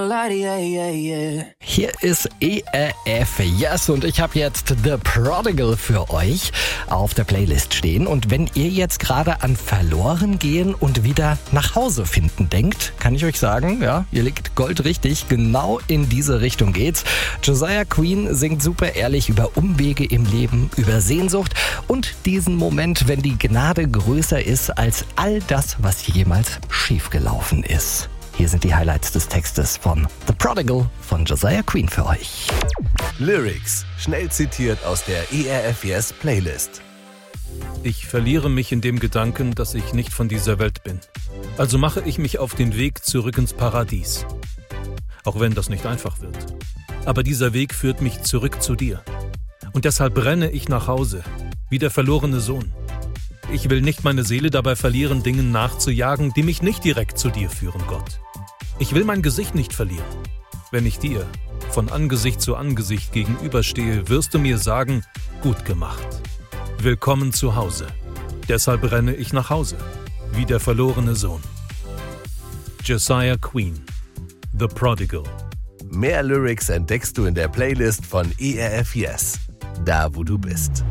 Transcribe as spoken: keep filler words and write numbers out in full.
Hier ist E R F Yes und ich habe jetzt The Prodigal für euch auf der Playlist stehen. Und wenn ihr jetzt gerade an verloren gehen und wieder nach Hause finden denkt, kann ich euch sagen, ja, ihr liegt goldrichtig, genau in diese Richtung geht's. Josiah Queen singt super ehrlich über Umwege im Leben, über Sehnsucht und diesen Moment, wenn die Gnade größer ist als all das, was jemals schiefgelaufen ist. Hier sind die Highlights des Textes von The Prodigal von Josiah Queen für euch. Lyrics, schnell zitiert aus der E R F Yes Playlist. Ich verliere mich in dem Gedanken, dass ich nicht von dieser Welt bin. Also mache ich mich auf den Weg zurück ins Paradies. Auch wenn das nicht einfach wird. Aber dieser Weg führt mich zurück zu dir. Und deshalb renne ich nach Hause, wie der verlorene Sohn. Ich will nicht meine Seele dabei verlieren, Dingen nachzujagen, die mich nicht direkt zu dir führen, Gott. Ich will mein Gesicht nicht verlieren. Wenn ich dir von Angesicht zu Angesicht gegenüberstehe, wirst du mir sagen, gut gemacht. Willkommen zu Hause. Deshalb renne ich nach Hause, wie der verlorene Sohn. Josiah Queen, The Prodigal. Mehr Lyrics entdeckst du in der Playlist von E R F Yes, da wo du bist.